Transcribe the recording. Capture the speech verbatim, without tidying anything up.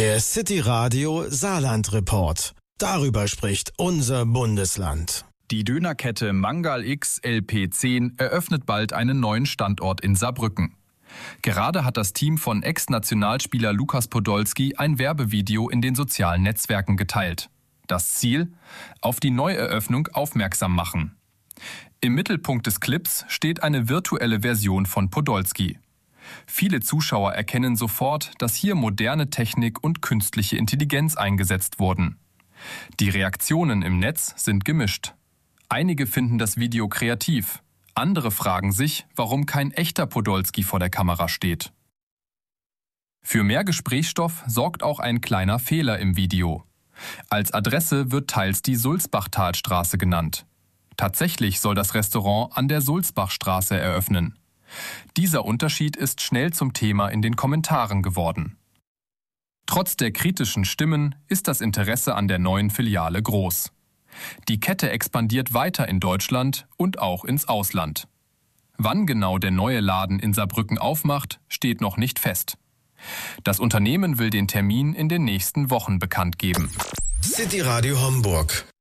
Der City Radio Saarland Report. Darüber spricht unser Bundesland. Die Dönerkette Mangal X L P zehn eröffnet bald einen neuen Standort in Saarbrücken. Gerade hat das Team von Ex-Nationalspieler Lukas Podolski ein Werbevideo in den sozialen Netzwerken geteilt. Das Ziel? Auf die Neueröffnung aufmerksam machen. Im Mittelpunkt des Clips steht eine virtuelle Version von Podolski. Viele Zuschauer erkennen sofort, dass hier moderne Technik und künstliche Intelligenz eingesetzt wurden. Die Reaktionen im Netz sind gemischt. Einige finden das Video kreativ. Andere fragen sich, warum kein echter Podolski vor der Kamera steht. Für mehr Gesprächsstoff sorgt auch ein kleiner Fehler im Video. Als Adresse wird teils die Sulzbachtalstraße genannt. Tatsächlich soll das Restaurant an der Sulzbachstraße eröffnen. Dieser Unterschied ist schnell zum Thema in den Kommentaren geworden. Trotz der kritischen Stimmen ist das Interesse an der neuen Filiale groß. Die Kette expandiert weiter in Deutschland und auch ins Ausland. Wann genau der neue Laden in Saarbrücken aufmacht, steht noch nicht fest. Das Unternehmen will den Termin in den nächsten Wochen bekannt geben. City Radio Homburg.